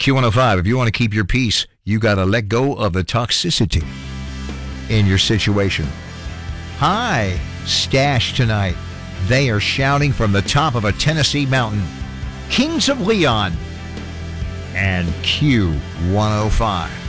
Q105, if you want to keep your peace, you got to let go of the toxicity in your situation. Hi, Stash tonight. They are shouting from the top of a Tennessee mountain. Kings of Leon and Q105.